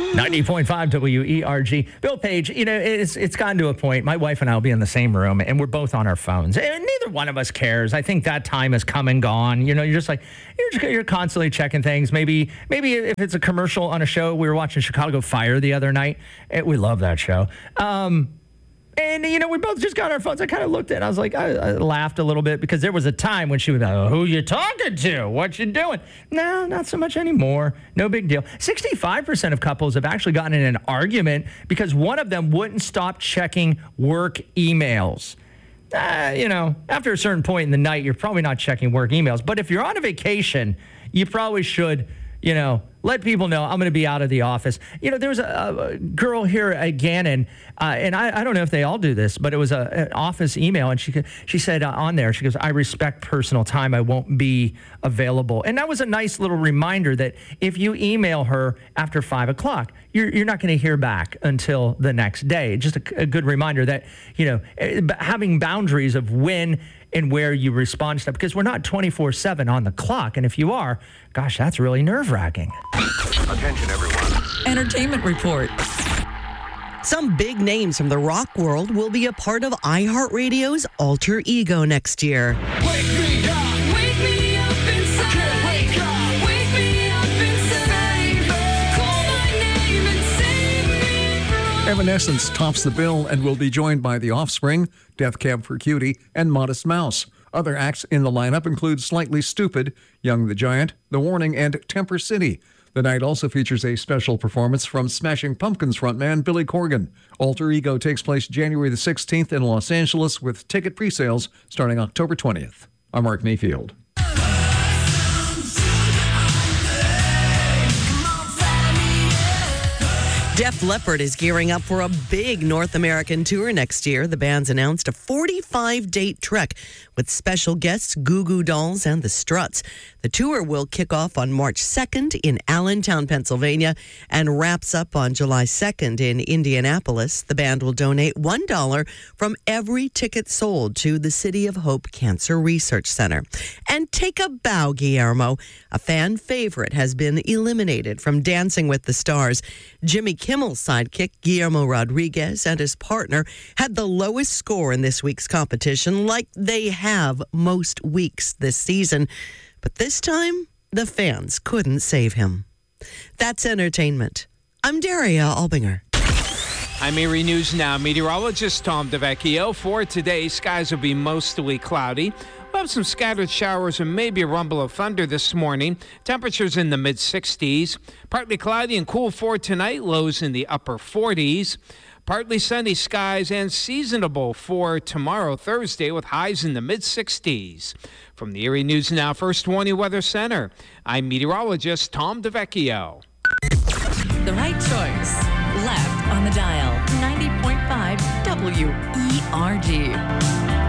90.5 WERG. Bill Page, it's gotten to a point. My wife and I will be in the same room, and we're both on our phones. And neither one of us cares. I think that time has come and gone. You're just like, you're constantly checking things. Maybe if it's a commercial on a show. We were watching Chicago Fire the other night. We love that show. And, we both just got our phones. I kind of looked at it, and I was like, I laughed a little bit because there was a time when she was like, who you talking to? What you doing? No, not so much anymore. No big deal. 65% of couples have actually gotten in an argument because one of them wouldn't stop checking work emails. After a certain point in the night, you're probably not checking work emails. But if you're on a vacation, you probably should, let people know I'm going to be out of the office. There was a girl here at Gannon, and I don't know if they all do this, but it was an office email, and she said on there, she goes, I respect personal time. I won't be available. And that was a nice little reminder that if you email her after 5 o'clock, you're not going to hear back until the next day. Just a good reminder that, having boundaries of when and where you respond to stuff, because we're not 24/7 on the clock. And if you are, gosh, that's really nerve-wracking. Attention, everyone. Entertainment report. Some big names from the rock world will be a part of iHeartRadio's Alter Ego next year. Wake me up. Wake me up inside. I can't wake up. Wake me up inside. Call my name and save me from... Evanescence tops the bill and will be joined by The Offspring, Death Cab for Cutie, and Modest Mouse. Other acts in the lineup include Slightly Stoopid, Young the Giant, The Warning, and Temper City. The night also features a special performance from Smashing Pumpkins frontman Billy Corgan. Alter Ego takes place January the 16th in Los Angeles with ticket pre-sales starting October 20th. I'm Mark Mayfield. Def Leppard is gearing up for a big North American tour next year. The band's announced a 45-date trek with special guests Goo Goo Dolls and the Struts. The tour will kick off on March 2nd in Allentown, Pennsylvania, and wraps up on July 2nd in Indianapolis. The band will donate $1 from every ticket sold to the City of Hope Cancer Research Center. And take a bow, Guillermo. A fan favorite has been eliminated from Dancing with the Stars. Jimmy Kimmel's sidekick, Guillermo Rodriguez, and his partner had the lowest score in this week's competition, like they have most weeks this season. But this time, the fans couldn't save him. That's entertainment. I'm Daria Albinger. I'm Erie News Now meteorologist Tom DeVecchio. For today, skies will be mostly cloudy. We'll have some scattered showers and maybe a rumble of thunder this morning. Temperatures in the mid-60s. Partly cloudy and cool for tonight. Lows in the upper 40s. Partly sunny skies and seasonable for tomorrow, Thursday, with highs in the mid-60s. From the Erie News Now First Warning Weather Center, I'm meteorologist Tom DeVecchio. The right choice. Left on the dial. 90.5 WERG.